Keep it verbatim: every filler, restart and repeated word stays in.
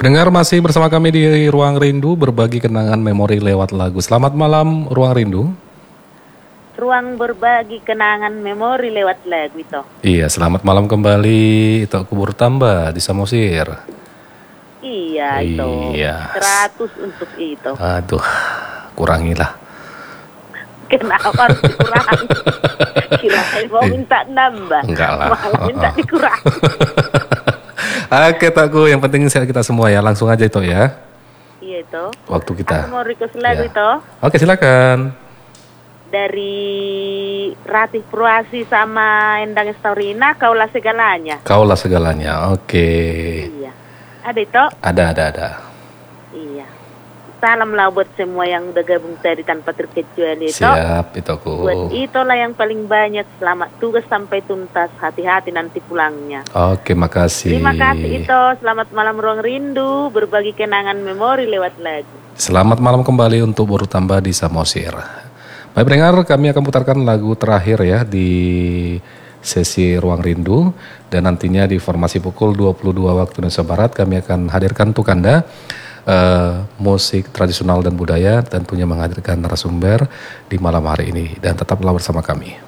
Pendengar masih bersama kami di Ruang Rindu, berbagi kenangan memori lewat lagu. Selamat malam Ruang Rindu. Ruang berbagi kenangan memori lewat lagu itu. Iya, selamat malam kembali. Itu kubur tambah di Samosir. Iya itu. Iya. seratus untuk itu. Aduh, kurangilah. Kenapa harus dikurangi? Kirain mau minta nambah. Enggak lah. Malah minta dikurangi. Oke takku, yang penting sehat kita semua ya. Langsung aja itu ya. Iya itu. Waktu kita. Aku mau request lagu Ya. itu. Oke, silakan. Dari Ratih Purwasi sama Endang Estaurina, Kaulah Segalanya. Kaulah segalanya. Oke. Iya. Ada itu? Ada, ada, ada. Iya. Salam lah buat semua yang udah gabung tadi tanpa terkecuali itu. Siap, itu aku. Buat itulah yang paling banyak. Selamat tugas sampai tuntas. Hati-hati nanti pulangnya. Oke, makasih. Terima kasih itu. Selamat malam Ruang Rindu. Berbagi kenangan memori lewat lagu. Selamat malam kembali untuk Buru Tambah di Samosir. Baik pendengar, kami akan putarkan lagu terakhir ya di sesi Ruang Rindu. Dan nantinya di formasi pukul dua puluh dua waktu Indonesia Barat kami akan hadirkan untuk Anda Uh, musik tradisional dan budaya, tentunya menghadirkan narasumber di malam hari ini, dan tetaplah bersama kami.